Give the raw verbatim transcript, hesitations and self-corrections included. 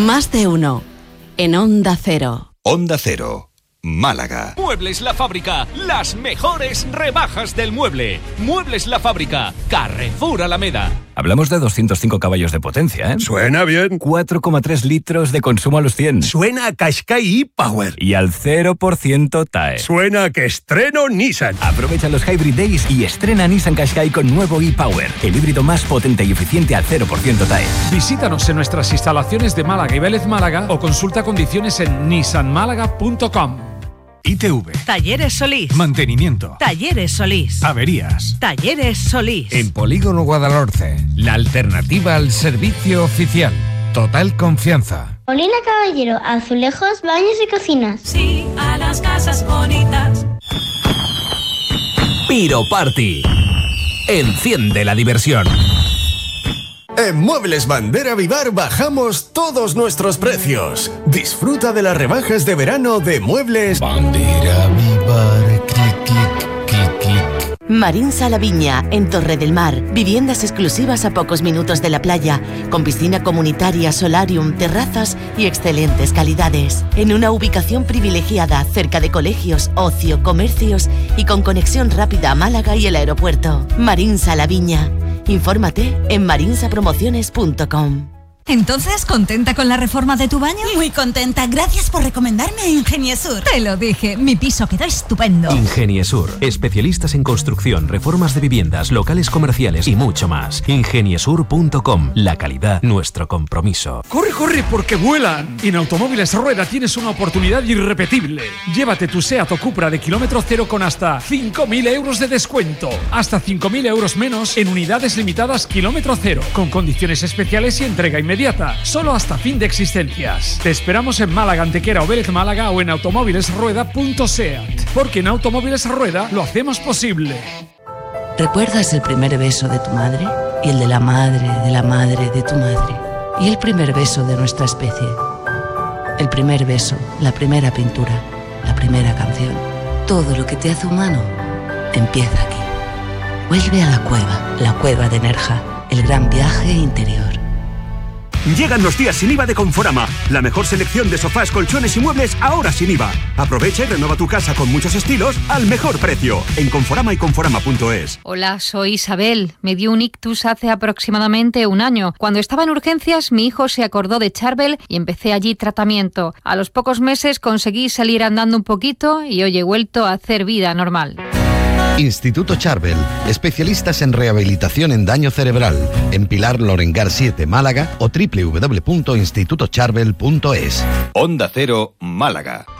Más de uno. En Onda Cero. Onda Cero. Málaga. Muebles La Fábrica, las mejores rebajas del mueble. Muebles La Fábrica, Carrefour Alameda. Hablamos de doscientos cinco caballos de potencia, ¿eh? Suena bien. cuatro coma tres litros de consumo a los cien. Suena a Qashqai e-Power. Y al cero por ciento T A E. Suena a que estreno Nissan. Aprovecha los Hybrid Days y estrena Nissan Qashqai con nuevo e-Power, el híbrido más potente y eficiente al cero por ciento T A E. Visítanos en nuestras instalaciones de Málaga y Vélez Málaga o consulta condiciones en nissan málaga punto com. I T V. Talleres Solís. Mantenimiento. Talleres Solís. Averías. Talleres Solís. En Polígono Guadalhorce, la alternativa al servicio oficial. Total confianza. Molina Caballero, azulejos, baños y cocinas. Sí, a las casas bonitas. Piro Party. Enciende la diversión. En Muebles Bandera Vivar bajamos todos nuestros precios. Disfruta de las rebajas de verano de Muebles Bandera Vivar. Clic, clic, clic, clic. Marinsa La Viña, en Torre del Mar. Viviendas exclusivas a pocos minutos de la playa, con piscina comunitaria, solarium, terrazas y excelentes calidades. En una ubicación privilegiada, cerca de colegios, ocio, comercios y con conexión rápida a Málaga y el aeropuerto. Marinsa La Viña. Infórmate en marinsa promociones punto com. Entonces, ¿contenta con la reforma de tu baño? Muy contenta, gracias por recomendarme a Ingeniesur. Te lo dije, mi piso quedó estupendo. Ingeniesur, especialistas en construcción, reformas de viviendas, locales comerciales y mucho más. ingeniesur punto com, la calidad, nuestro compromiso. ¡Corre, corre, porque vuelan! En Automóviles Rueda tienes una oportunidad irrepetible. Llévate tu SEAT o Cupra de kilómetro cero con hasta cinco mil euros de descuento. Hasta cinco mil euros menos en unidades limitadas kilómetro cero, con condiciones especiales y entrega inmediata. Solo hasta fin de existencias. Te esperamos en Málaga, Antequera o Vélez Málaga o en automóviles rueda punto seat. Porque en Automóviles Rueda lo hacemos posible. ¿Recuerdas el primer beso de tu madre? Y el de la madre de la madre de tu madre. Y el primer beso de nuestra especie. El primer beso, la primera pintura, la primera canción. Todo lo que te hace humano empieza aquí. Vuelve a la cueva, la cueva de Nerja. El gran viaje interior. Llegan los días sin I V A de Conforama. La mejor selección de sofás, colchones y muebles ahora sin I V A. Aprovecha y renueva tu casa con muchos estilos al mejor precio. En Conforama y conforama punto es. Hola, soy Isabel. Me dio un ictus hace aproximadamente un año. Cuando estaba en urgencias, mi hijo se acordó de Charbel y empecé allí tratamiento. A los pocos meses conseguí salir andando un poquito y hoy he vuelto a hacer vida normal. Instituto Charbel, especialistas en rehabilitación en daño cerebral, en Pilar Lorengar siete, Málaga o doble u doble u doble u punto instituto charbel punto es. Onda Cero, Málaga.